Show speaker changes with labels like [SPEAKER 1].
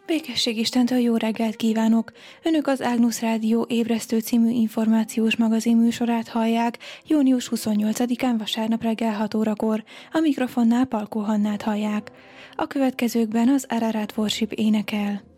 [SPEAKER 1] Békesség Istentől jó reggelt kívánok! Önök az Ágnusz Rádió Ébresztő című információs magazin műsorát hallják június 28-án vasárnap reggel 6 órakor. A mikrofonnál Palkó Hannát hallják. A következőkben az Ararat Worship énekel.